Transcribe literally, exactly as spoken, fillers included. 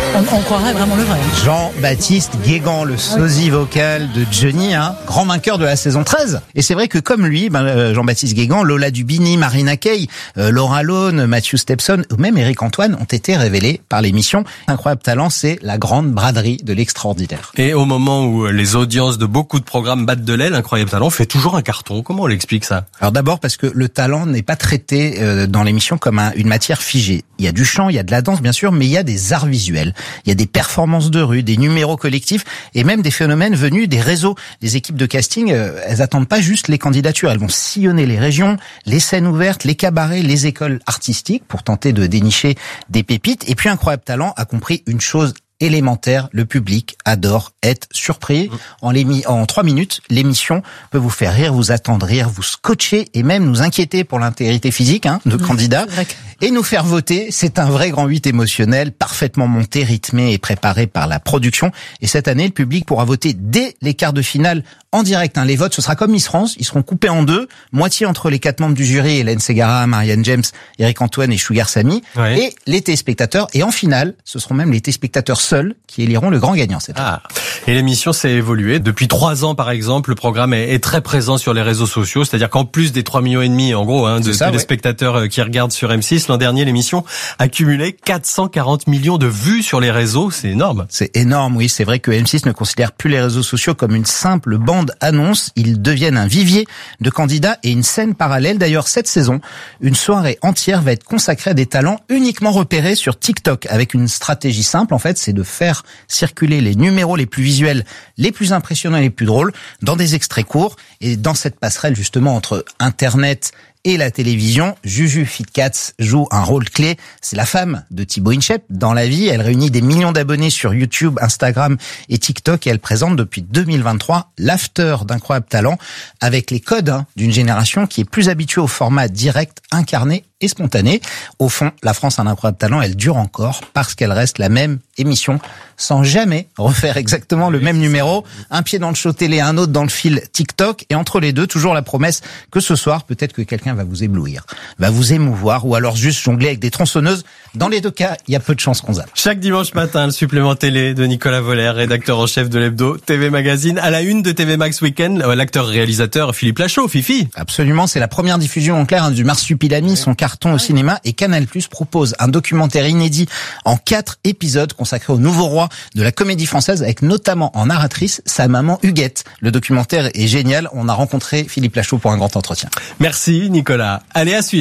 On, on croirait vraiment le vrai. Jean-Baptiste Guégan, le sosie vocal de Johnny, hein, grand vainqueur de la saison treize. Et c'est vrai que comme lui, ben, Jean-Baptiste Guégan, Lola Dubini, Marina Kaye, euh, Laura Lone, Matthew Stepson ou même Éric Antoine ont été révélés par l'émission. Incroyable Talent, c'est la grande braderie de l'extraordinaire. Et au moment où les audiences de beaucoup de programmes battent de l'aile, Incroyable Talent fait toujours un carton. Comment on l'explique ça? Alors d'abord parce que le talent n'est pas traité euh, dans l'émission comme un, une matière figée. Il y a du chant, il y a de la danse bien sûr, mais il y a des arts visuels. Il y a des performances de rue, des numéros collectifs et même des phénomènes venus des réseaux. Les équipes de casting, euh, elles attendent pas juste les candidatures, elles vont sillonner les régions, les scènes ouvertes, les cabarets, les écoles artistiques pour tenter de dénicher des pépites. Et puis Incroyable Talent a compris une chose élémentaire, le public adore être surpris. En, l'émi- en trois minutes, l'émission peut vous faire rire, vous attendrir, vous scotcher et même nous inquiéter pour l'intégrité physique hein, de candidats et nous faire voter. C'est un vrai grand huit émotionnel, parfaitement monté, rythmé et préparé par la production. Et cette année, le public pourra voter dès les quarts de finale en direct. Hein. Les votes, ce sera comme Miss France, ils seront coupés en deux, moitié entre les quatre membres du jury, Hélène Ségara, Marianne James, Éric Antoine et Sugar Sammy, ouais. et les téléspectateurs. Et en finale, ce seront même les téléspectateurs seuls qui éliront le grand gagnant cette année. Ah. Et l'émission s'est évoluée. Depuis trois ans, par exemple, le programme est, est très présent sur les réseaux sociaux. C'est-à-dire qu'en plus des trois millions et demi, en gros, hein, de ça, téléspectateurs ouais. qui regardent sur M six, l'an dernier, l'émission a cumulé quatre cent quarante millions de vues sur les réseaux. C'est énorme. C'est énorme, oui. C'est vrai que M six ne considère plus les réseaux sociaux comme une simple bande-annonce. Ils deviennent un vivier de candidats et une scène parallèle. D'ailleurs, cette saison, une soirée entière va être consacrée à des talents uniquement repérés sur TikTok avec une stratégie simple. En fait, c'est de faire circuler les numéros les plus visuels, les plus impressionnants et les plus drôles dans des extraits courts. Et dans cette passerelle, justement, entre Internet et la télévision, Juju Fitcats joue un rôle clé. C'est la femme de Thibaut Inchep. Dans la vie, elle réunit des millions d'abonnés sur YouTube, Instagram et TikTok et elle présente depuis deux mille vingt-trois l'after d'Incroyable Talent avec les codes hein, d'une génération qui est plus habituée au format direct, incarné et spontané. Au fond, la France a un Incroyable Talent, elle dure encore parce qu'elle reste la même émission sans jamais refaire exactement le même numéro. Un pied dans le show télé, un autre dans le fil TikTok et entre les deux, toujours la promesse que ce soir, peut-être que quelqu'un va vous éblouir, va vous émouvoir ou alors juste jongler avec des tronçonneuses. Dans les deux cas, il y a peu de chances qu'on zappe. Chaque dimanche matin, le supplément télé de Nicolas Voller, rédacteur en chef de l'hebdo T V Magazine, à la une de T V Max Weekend, l'acteur-réalisateur Philippe Lachaud, Fifi. Absolument, c'est la première diffusion en clair hein, du Marsupilami, son carton au cinéma et Canal+ propose un documentaire inédit en quatre épisodes consacré au nouveau roi de la comédie française avec notamment en narratrice sa maman Huguette. Le documentaire est génial, on a rencontré Philippe Lachaud pour un grand entretien. Merci Nicolas. Allez à suivre.